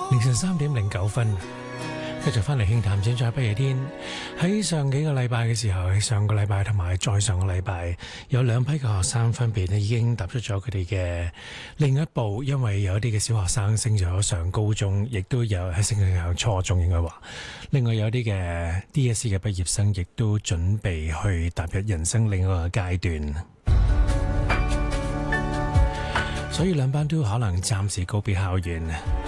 凌晨3:09，繼續翻嚟輕談，再不夜天。喺上幾個禮拜嘅時候，喺上個禮拜同埋再上個禮拜，有兩批嘅學生分別已經踏出咗佢哋嘅另一步，因為有一啲嘅小學生升咗上高中，亦都有喺升咗上初中應該話。另外有啲嘅 DSE 嘅畢業生，亦都準備去踏入人生另一個階段。所以兩班都可能暫時告別校園。